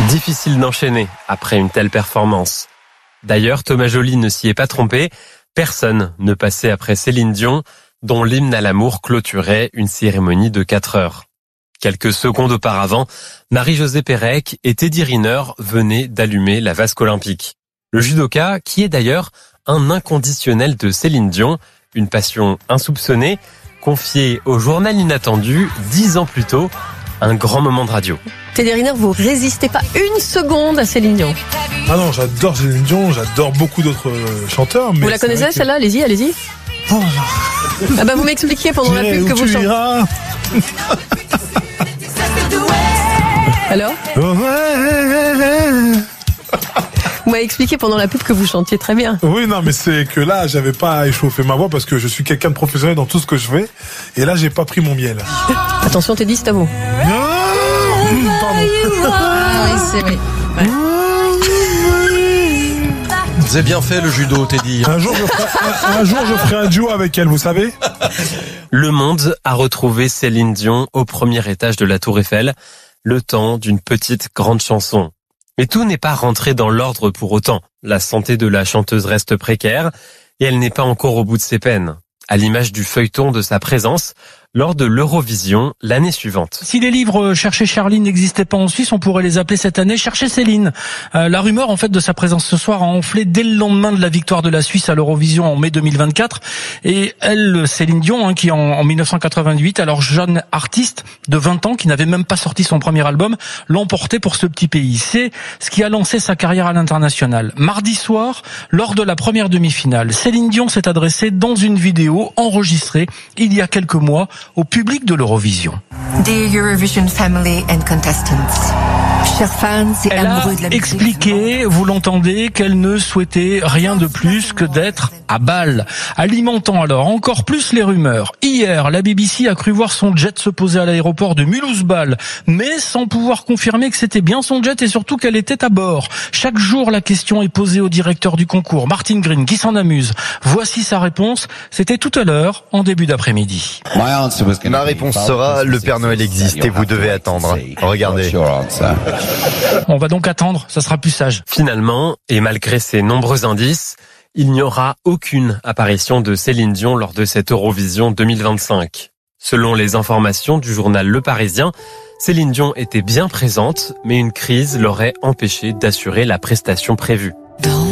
Difficile d'enchaîner après une telle performance. D'ailleurs, Thomas Joly ne s'y est pas trompé. Personne ne passait après Céline Dion, dont l'hymne à l'amour clôturait une cérémonie de 4 heures. Quelques secondes auparavant, Marie-Josée Pérec et Teddy Riner venaient d'allumer la vasque olympique. Le judoka, qui est d'ailleurs un inconditionnel de Céline Dion, une passion insoupçonnée, confiée au journal Inattendu 10 ans plus tôt, un grand moment de radio. Teddy Riner, vous résistez pas une seconde à Céline Dion. Ah non, j'adore Céline Dion, j'adore beaucoup d'autres chanteurs. Mais vous la connaissez celle-là ? Allez-y. Oh, ah bah vous m'expliquiez pendant la pub que vous chantez. Alors ? Vous m'avez expliqué pendant la pub que vous chantiez très bien. Oui, non, mais c'est que là, j'avais pas échauffé ma voix parce que je suis quelqu'un de professionnel dans tout ce que je fais. Et là, j'ai pas pris mon miel. Attention, Teddy, c'est à vous. Oui, c'est vrai. Ouais. Vous avez bien fait le judo, Teddy. Un jour, je ferai un duo avec elle, vous savez. Le Monde a retrouvé Céline Dion au premier étage de la Tour Eiffel, le temps d'une petite grande chanson. Mais tout n'est pas rentré dans l'ordre pour autant. La santé de la chanteuse reste précaire et elle n'est pas encore au bout de ses peines, à l'image du feuilleton de sa présence lors de l'Eurovision l'année suivante. Si les livres Chercher Charline n'existaient pas en Suisse, on pourrait les appeler cette année Chercher Céline. La rumeur en fait de sa présence ce soir a enflé dès le lendemain de la victoire de la Suisse à l'Eurovision en mai 2024. Et elle, Céline Dion, qui en 1988, alors jeune artiste de 20 ans, qui n'avait même pas sorti son premier album, l'emportait pour ce petit pays. C'est ce qui a lancé sa carrière à l'international. Mardi soir, lors de la première demi-finale, Céline Dion s'est adressée dans une vidéo enregistrée il y a quelques mois au public de l'Eurovision. Dear Eurovision family and contestants, chers fans et amoureux de la musique. Elle a expliqué, vous l'entendez, qu'elle ne souhaitait rien de plus que d'être à Bâle, alimentant alors encore plus les rumeurs. Hier, la BBC a cru voir son jet se poser à l'aéroport de Mulhouse-Bâle, mais sans pouvoir confirmer que c'était bien son jet et surtout qu'elle était à bord. Chaque jour, la question est posée au directeur du concours, Martin Green, qui s'en amuse. Voici sa réponse. C'était tout à l'heure, en début d'après-midi. Ma réponse sera, le Père Noël existe et vous devez attendre. Regardez. On va donc attendre, ça sera plus sage. Finalement, et malgré ces nombreux indices, il n'y aura aucune apparition de Céline Dion lors de cette Eurovision 2025. Selon les informations du journal Le Parisien, Céline Dion était bien présente, mais une crise l'aurait empêchée d'assurer la prestation prévue.